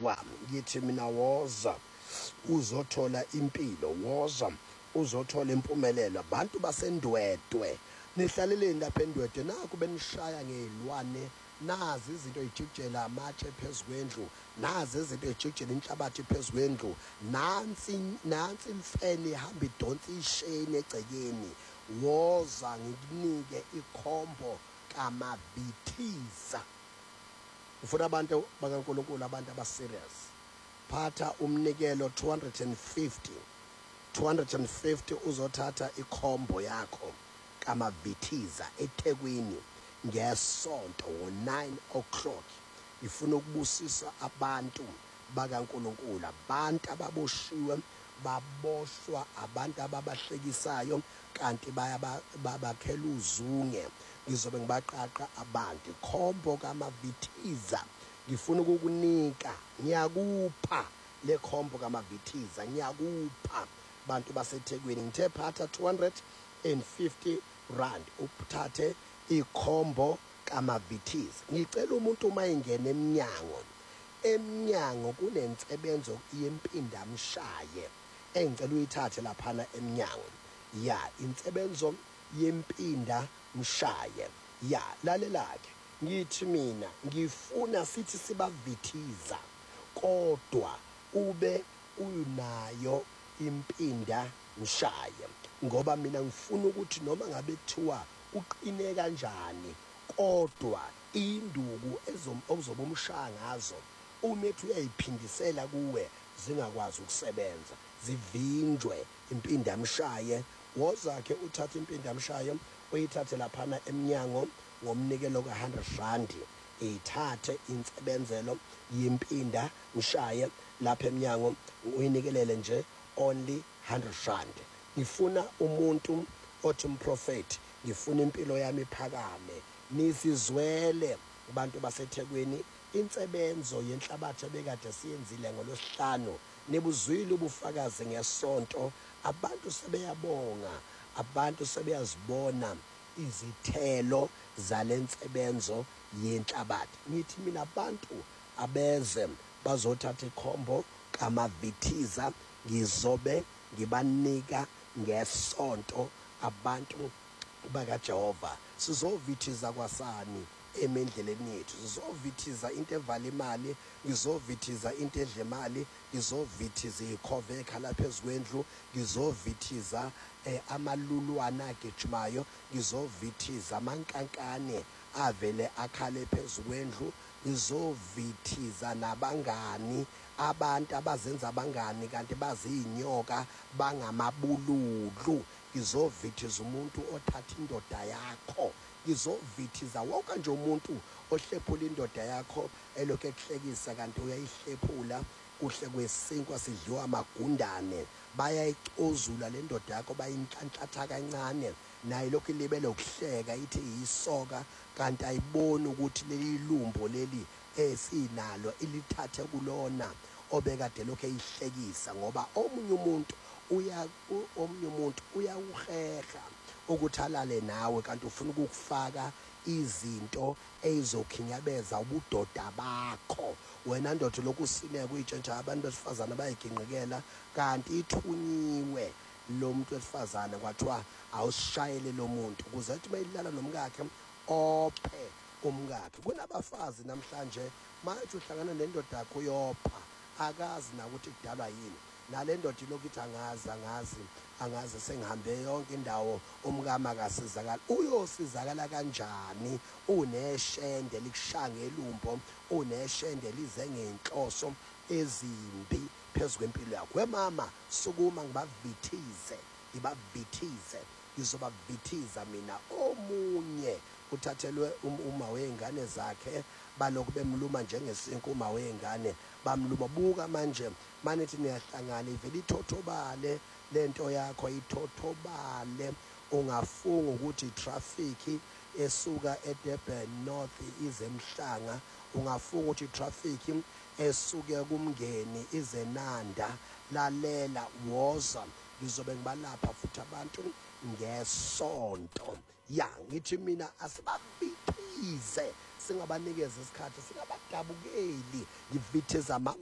wami. Ngithi mina woza uzothola impilo, woza uzothola impumelelo. Abantu basendwedwe nihlaleleni lapha endwedwe, naku benishaya ngezilwane, nazi izinto ezijikijela amatshe phezulu, nazi izinto ezijikijela inhlabathi phezulu, nansi imfene ihamba idonsa isheni egcekeni. Woza ngikunike ikhombo kamavithiza. Ufuna abantu bakaNkulunkulu, abantu abaserious. Phatha umnikelo 250 uzothatha ikhombo yakho kamavithiza eThekwini ngesonto ngo-9 o'clock. Ifuna ukubusisa abantu bakaNkulunkulu, abantu ababoshiwe, baboshwa abantu ababahlekisayo kanti babakhela uzunge. Ngizobe ngibaqaqa abantu ikhombo kamavithiza. Ngifuna ukukunika, ngiyakupha le khombo kamavithiza, ngiyakupha bantu baseThekwini. Ngithe phatha 250 rand uthathe ikhombo kamavithiza. Ngicela umuntu uma ingena emnyango kunensebenzo yempindamshaye engicela uyithathe laphana emnyango. Ya, insebenzo yempinda mshaye. Ya, lalelake, ngithi mina ngifuna sithi sibavithiza kodwa ube unayo impinda mshaye, ngoba mina ngifuna ukuthi noma ngabe kuthiwa uqine kanjani kodwa induku ozobe umshaya ngazo uma ethi uyayiphindisela kuwe zingakwazi ukusebenza, zivinjwe impindamshaye. Wozakhe uthathe impindamshaye uyithathe laphana emnyango ngomnikelo ka-100 rand. Ithathe insebenzelo yempinda mshaye lapha emnyango uyinikelele nje only 100 rand. Ngifuna umuntu othi umprofeti, ngifuna impilo yami iphakame. Nisizwele abantu baseThekwini insebenzo yenhlabathi ebekade siyenzile ngoLwesihlanu. Nibuzwile ubufakazi ngesonto. Abantu sebeyabonga, abantu sebeyazibona izithelo zalensebenzo yenhlabathi. Ngithi mina abantu abeze bazothatha ikhombo kamavithiza ngizobe ngibanika ngesonto abantu bakaJehova. Sizovithiza kwasani emendleleni yethu, sizovithiza into evala imali, ngizovithiza into edla imali, ngizovithiza ikhove ekhala phezukwendlu, ngizovithiza amalulwana agijimayo, ngizovithiza amankankane avele akhale phezukwendlu, ngizovithiza nabangani, abantu abazenza abangani kanti baziyinyoka bangamabululu. Ngizovithiza umuntu othatha indoda yakho, ngizovithiza wonke nje umuntu ohlephula indoda yakho elokhu ekuhlekisa kanti uyayihlephula. Kuhle kwesinkwa sidliwa amagundane, bayayicozula le ndoda yakho bayinhlanhlatha kancane, naye lokhu ilibele ukuhleka ithi yisoka kanti ayiboni ukuthi leli lumbo leli esinalo ilithathe kulona obekade lokhu eyihlekisa. Ngoba omunye umuntu uyawuheha ukuthi alale nawe kanti ufuna ukukufaka izinto ezokhinyabeza ubudoda bakho. Wena ndoda lokhu usineke uyitshentsha abantu besifazane bayiginqikela kanti ithunyiwe lo muntu wesifazane kwathiwa awusishayele lo muntu ukuze ethi mayilala nomkakhe ophe umkakhe. Kunabafazi namhlanje manje uhlangana nendoda yakho uyopha, akazi na ukuthi kudalwa yini. Nale ndoda ilokhu ithi angazi sengihambe yonke indawo umkami akasizakala. Uyosizakala kanjani uneshende likushaya ngelumbo, uneshende lize ngenhloso ezimbi phezu kwempilo yakho? Wemama sukuma ngibavithize, ngizobavithiza mina. Omunye uthathelwe uma wey'ngane zakhe balokhu bemluma njengesinkwa. Uma wey'ngane bamluma, buka manje manithi niyahlangana ivele ithothobale lento yakho, ithothobale. Ungafunga ukuthi itrafiki esuka eDurban North ize eMhlanga, ungafunga ukuthi itrafiki esuke kuMngeni ize Nanda. Lalela, woza, ngizobe ngibalapha futhi abantu ngesonto. Ya, ngithi mina asibavithize, singabanikeza isikhathi, singabadabukeli. Ngivithiza